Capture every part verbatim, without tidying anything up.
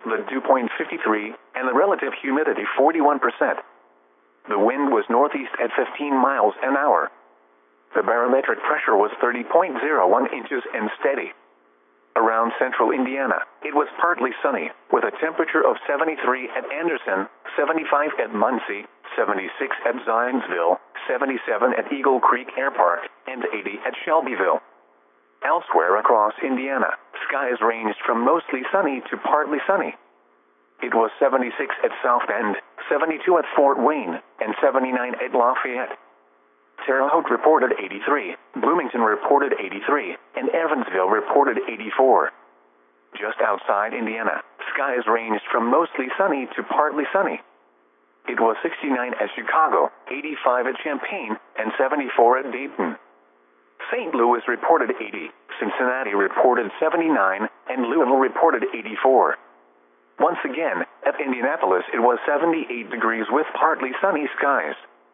the dew point fifty-three, and the relative humidity forty-one percent. The wind was northeast at fifteen miles an hour. The barometric pressure was thirty point zero one inches and steady. Around central Indiana, it was partly sunny, with a temperature of seventy-three at Anderson, seventy-five at Muncie, seventy-six at Zionsville, seventy-seven at Eagle Creek Air Park, and eighty at Shelbyville. Elsewhere across Indiana, skies ranged from mostly sunny to partly sunny. It was seventy-six at South Bend, seventy-two at Fort Wayne, and seventy-nine at Lafayette. Terre Haute reported eighty-three, Bloomington reported eighty-three, and Evansville reported eighty-four. Just outside Indiana, skies ranged from mostly sunny to partly sunny. It was sixty-nine at Chicago, eighty-five at Champaign, and seventy-four at Dayton. Saint Louis reported eighty, Cincinnati reported seventy-nine, and Louisville reported eighty-four. Once again, at Indianapolis it was seventy-eight degrees with partly sunny skies.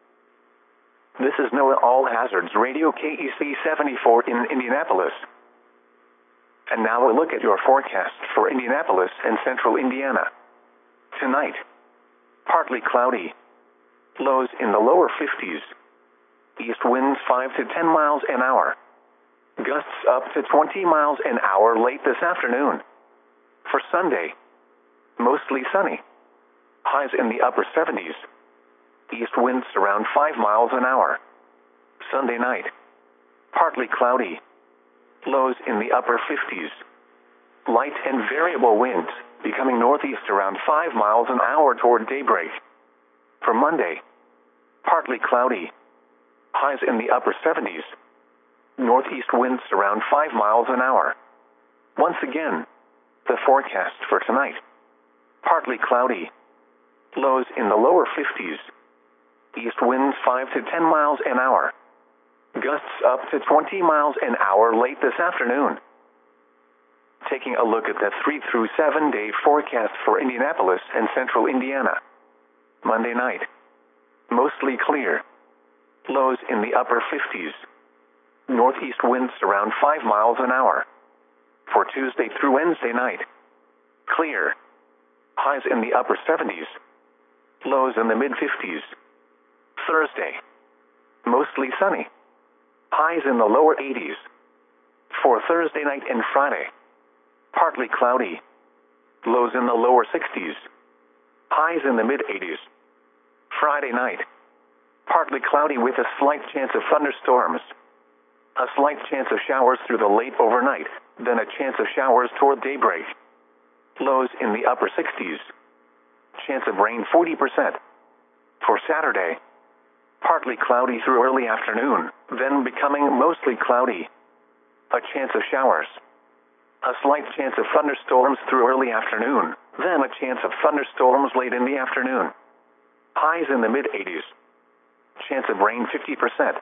This is NOAA All Hazards Radio K E C seventy-four in Indianapolis. And now a look at your forecast for Indianapolis and central Indiana. Tonight, partly cloudy. Lows in the lower fifties. East winds five to ten miles an hour. Gusts up to twenty miles an hour late this afternoon. For Sunday, mostly sunny. Highs in the upper seventies. East winds around five miles an hour. Sunday night, partly cloudy. Lows in the upper fifties. Light and variable winds, becoming northeast around five miles an hour toward daybreak. For Monday, partly cloudy. Highs in the upper seventies. Northeast winds around five miles an hour. Once again, the forecast for tonight. Partly cloudy. Lows in the lower fifties. East winds five to ten miles an hour. Gusts up to twenty miles an hour late this afternoon. Taking a look at the three through seven day forecast for Indianapolis and central Indiana. Monday night, mostly clear. Lows in the upper fifties. Northeast winds around five miles an hour. For Tuesday through Wednesday night, clear. Highs in the upper seventies. Lows in the mid fifties. Thursday, mostly sunny. Highs in the lower eighties. For Thursday night and Friday, partly cloudy. Lows in the lower sixties. Highs in the mid eighties. Friday night, partly cloudy with a slight chance of thunderstorms. A slight chance of showers through the late overnight, then a chance of showers toward daybreak. Lows in the upper sixties. Chance of rain forty percent. For Saturday, partly cloudy through early afternoon, then becoming mostly cloudy. A chance of showers. A slight chance of thunderstorms through early afternoon, then a chance of thunderstorms late in the afternoon. Highs in the mid eighties. Chance of rain fifty percent.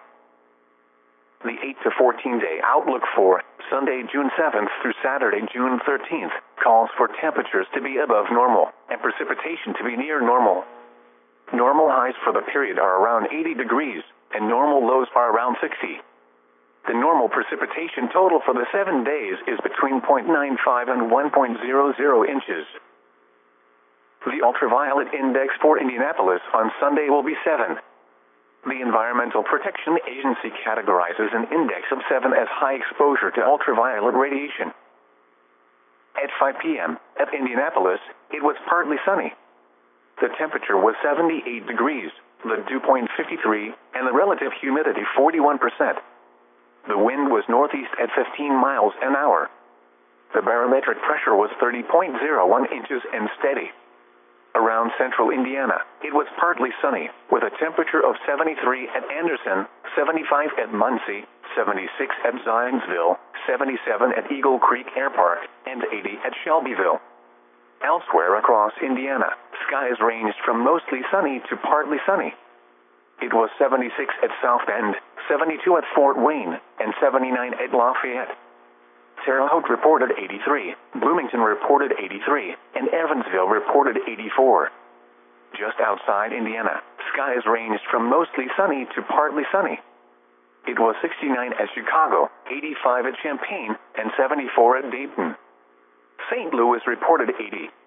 The eight to fourteen day outlook for Sunday, June seventh through Saturday, June thirteenth, calls for temperatures to be above normal and precipitation to be near normal. Normal highs for the period are around eighty degrees, and normal lows are around sixty. The normal precipitation total for the seven days is between zero point nine five and one point zero zero inches. The ultraviolet index for Indianapolis on Sunday will be seven. The Environmental Protection Agency categorizes an index of seven as high exposure to ultraviolet radiation. At five p m at Indianapolis, it was partly sunny. The temperature was seventy-eight degrees, the dew point fifty-three, and the relative humidity forty-one percent. The wind was northeast at fifteen miles an hour. The barometric pressure was thirty point zero one inches and steady. Around central Indiana, it was partly sunny, with a temperature of seventy-three at Anderson, seventy-five at Muncie, seventy-six at Zionsville, seventy-seven at Eagle Creek Air Park, and eighty at Shelbyville. Elsewhere across Indiana, skies ranged from mostly sunny to partly sunny. It was seventy-six at South Bend, seventy-two at Fort Wayne, and seventy-nine at Lafayette. Terre Haute reported eighty-three, Bloomington reported eighty-three, and Evansville reported eighty-four. Just outside Indiana, skies ranged from mostly sunny to partly sunny. It was sixty-nine at Chicago, eighty-five at Champaign, and seventy-four at Dayton. Saint Louis reported eighty,